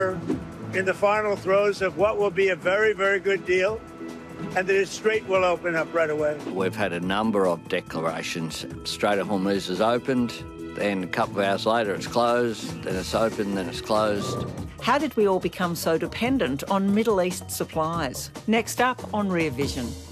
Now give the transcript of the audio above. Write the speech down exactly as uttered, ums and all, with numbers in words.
in the final throes of what will be a very, very good deal, and that its strait will open up right away. We've had a number of declarations. Strait of Hormuz is opened, then a couple of hours later it's closed, then it's open, then it's closed. How did we all become so dependent on Middle East supplies? Next up on Rear Vision.